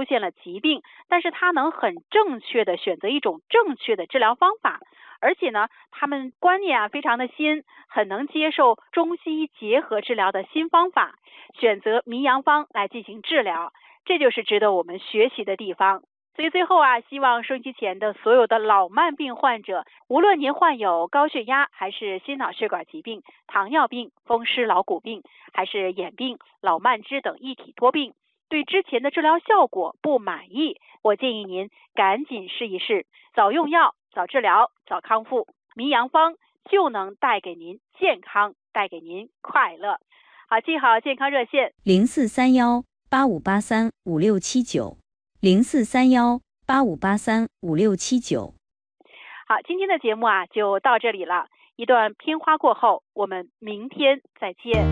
出现了疾病，但是他能很正确的选择一种正确的治疗方法，而且呢，他们观念非常的新，很能接受中西医结合治疗的新方法，选择迷洋方来进行治疗，这就是值得我们学习的地方。所以最后希望收音机前的所有的老慢病患者，无论您患有高血压还是心脑血管疾病、糖尿病、风湿老骨病，还是眼病、老慢支等一体多病，对之前的治疗效果不满意，我建议您赶紧试一试，早用药、早治疗、早康复，迷洋方就能带给您健康，带给您快乐。好，记好健康热线 043185835679，043185835679。 好，今天的节目就到这里了，一段片花过后，我们明天再见。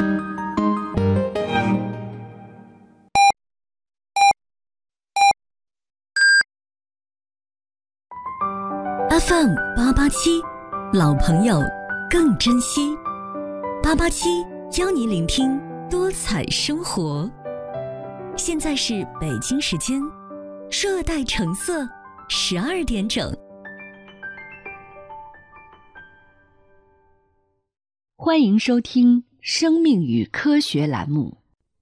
FM 887，老朋友更珍惜。887邀你聆听多彩生活。现在是北京时间热带橙色12点整。 欢迎收听《生命与科学》栏目。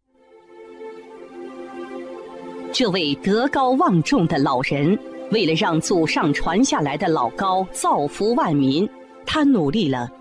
这位德高望重的老人，为了让祖上传下来的老高造福万民，他努力了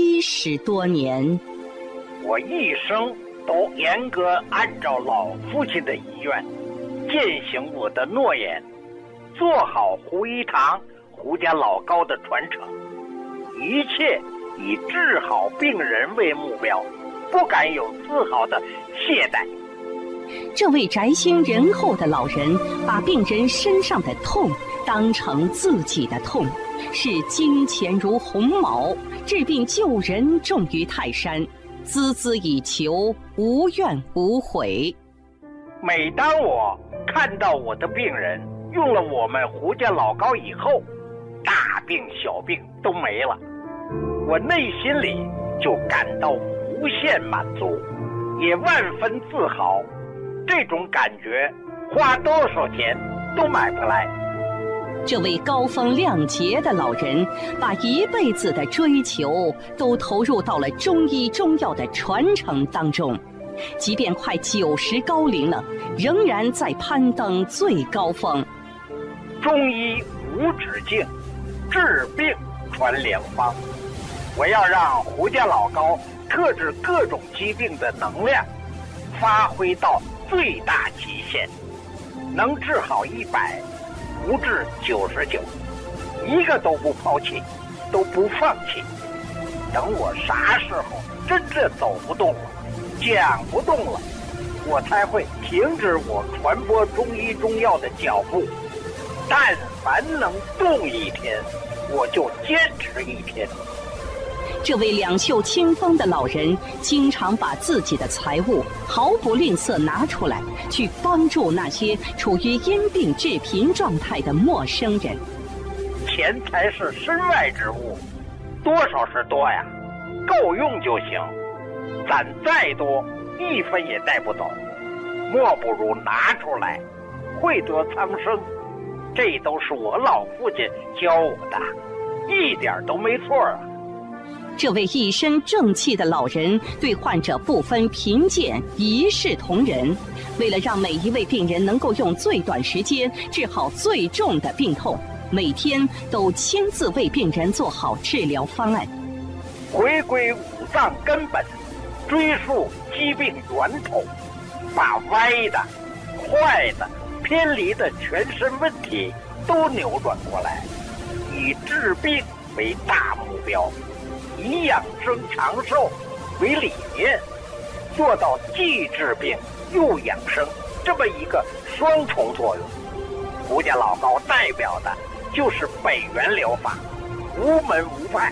70多年。 我一生都严格按照老父亲的遗愿，践行我的诺言，做好胡一堂、胡家老高的传承，一切以治好病人为目标，不敢有丝毫的懈怠。 这位宅心仁厚的老人，把病人身上的痛当成自己的痛，视金钱如鸿毛，治病救人重于泰山，孜孜以求，无怨无悔。 每当我看到我的病人用了我们胡家老高以后，大病小病都没了，我内心里就感到无限满足，也万分自豪。这种感觉花多少钱都买不来。 这位高风亮节的老人，把一辈子的追求都投入到了中医中药的传承当中，即便快90高龄了，仍然在攀登最高峰。 中医无止境，治病传良方。我要让胡家老高克制各种疾病的能量发挥到最大极限，能治好100，不治99，一个都不抛弃，都不放弃。等我啥时候真正走不动了，讲不动了，我才会停止我传播中医中药的脚步。但凡能动一天，我就坚持1天。 这位两袖清风的老人，经常把自己的财物毫不吝啬拿出来，去帮助那些处于因病致贫状态的陌生人。 钱财是身外之物，多少是多呀，够用就行。攒再多，1分也带不走，莫不如拿出来，惠得苍生。这都是我老父亲教我的，一点都没错啊。 这位一身正气的老人对患者不分贫贱，一视同仁。为了让每一位病人能够用最短时间治好最重的病痛，每天都亲自为病人做好治疗方案。 回归五脏根本，追溯疾病源头，把歪的、坏的、偏离的全身问题都扭转过来，以治病为大目标，以养生长寿为理念，做到既治病又养生这么一个双重作用。胡家老高代表的就是北元疗法，无门无派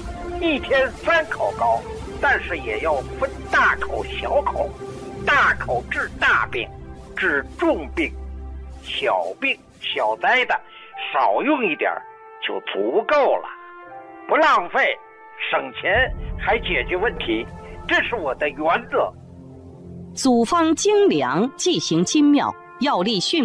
，1天3口高，但是也要分大口小口，大口治大病，治重病，小病小灾的少用一点就足够了，不浪费，省钱还解决问题，这是我的原则。 组方精良，剂行精妙，药力迅